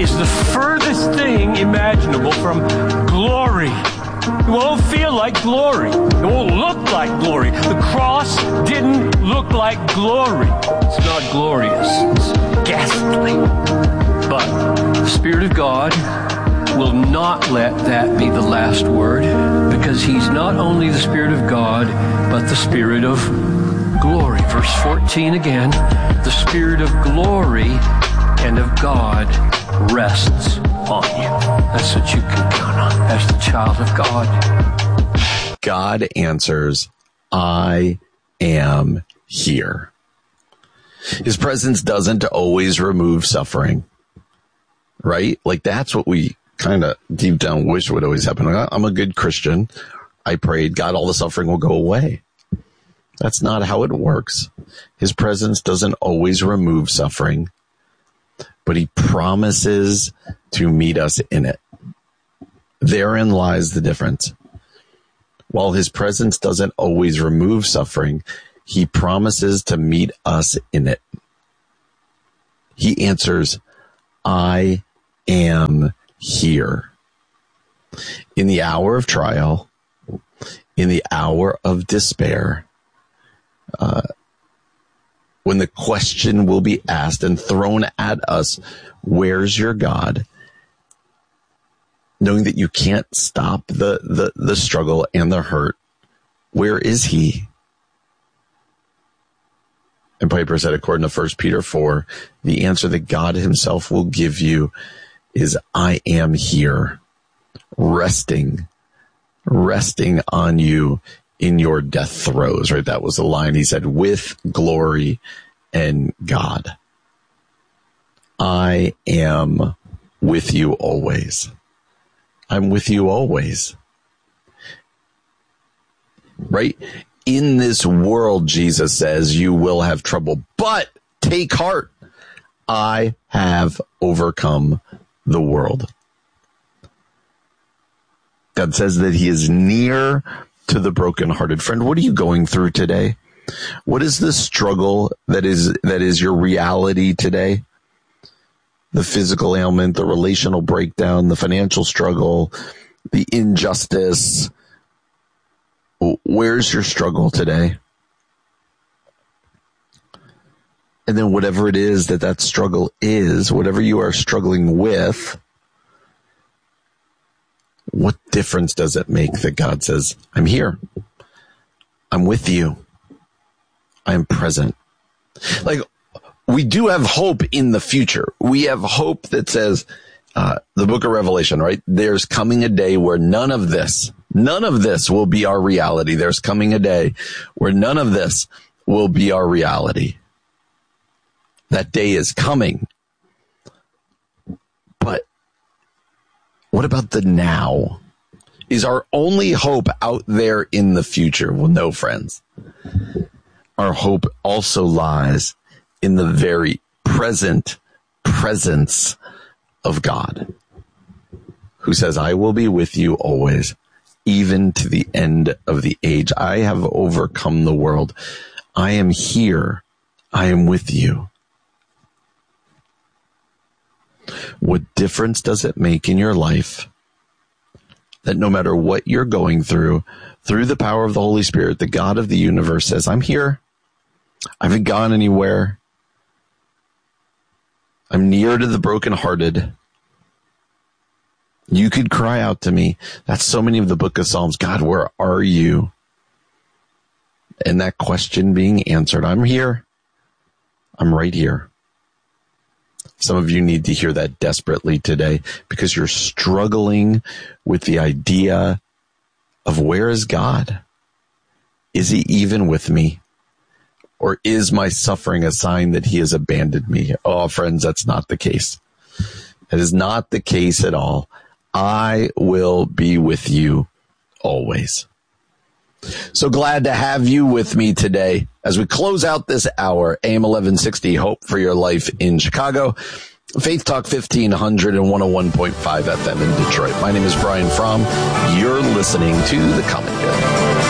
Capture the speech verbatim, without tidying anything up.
is the furthest thing imaginable from glory. It won't feel like glory. It won't look like glory. The cross didn't look like glory. It's not glorious. It's ghastly. But the Spirit of God will not let that be the last word, because he's not only the Spirit of God, but the Spirit of glory. Verse fourteen again, the Spirit of glory and of God rests on you. That's what you can count on as the child of God. God answers, I am here. His presence doesn't always remove suffering, right? Like that's what we kind of deep down wish would always happen. I'm a good Christian. I prayed, God, all the suffering will go away. That's not how it works. His presence doesn't always remove suffering, but he promises to meet us in it. Therein lies the difference. While his presence doesn't always remove suffering, he promises to meet us in it. He answers, I am here. In the hour of trial, in the hour of despair, uh, when the question will be asked and thrown at us, where's your God? Knowing that you can't stop the, the, the struggle and the hurt, where is he? And Piper said, according to First Peter four, the answer that God himself will give you is, I am here, resting, resting on you in your death throes, right? That was the line he said, with glory and God. I am with you always. I'm with you always. Right? In this world, Jesus says, you will have trouble, but take heart. I have overcome the world. God says that he is near to the brokenhearted. Friend, what are you going through today? What is the struggle that is that is your reality today? The physical ailment, the relational breakdown, the financial struggle, the injustice. Where's your struggle today? And then whatever it is that that struggle is, whatever you are struggling with, what difference does it make that God says, I'm here. I'm with you. I'm present. Like, we do have hope in the future. We have hope that says, uh, the book of Revelation, right? There's coming a day where none of this, none of this will be our reality. There's coming a day where none of this will be our reality. That day is coming. But what about the now? Is our only hope out there in the future? Well, no, friends. Our hope also lies in the very present presence of God, who says, I will be with you always, even to the end of the age. I have overcome the world. I am here. I am with you. What difference does it make in your life that no matter what you're going through, through the power of the Holy Spirit, the God of the universe says, I'm here. I haven't gone anywhere. I'm near to the brokenhearted. You could cry out to me. That's so many of the book of Psalms. God, where are you? And that question being answered, I'm here. I'm right here. Some of you need to hear that desperately today because you're struggling with the idea of where is God? Is he even with me? Or is my suffering a sign that he has abandoned me? Oh, friends, that's not the case. That is not the case at all. I will be with you always. So glad to have you with me today as we close out this hour. A M eleven sixty, Hope for Your Life in Chicago. Faith Talk fifteen hundred and one oh one point five F M in Detroit. My name is Brian Fromm. You're listening to The Common Good.